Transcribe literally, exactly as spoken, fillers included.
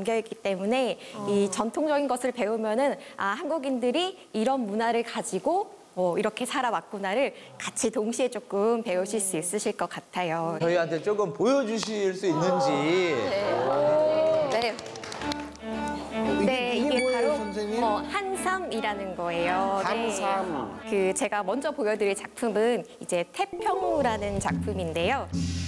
담겨 있기 때문에 이 전통적인 것을 배우면은 아, 한국인들이 이런 문화를 가지고 어, 이렇게 살아왔구나를 같이 동시에 조금 배우실 수 있으실 것 같아요. 저희한테 조금 보여주실 수 있는지. 네. 네, 이게 이게 뭐예요, 바로 선생님? 어, 한삼이라는 거예요. 한삼. 네. 그 제가 먼저 보여드릴 작품은 이제 태평우라는 작품인데요.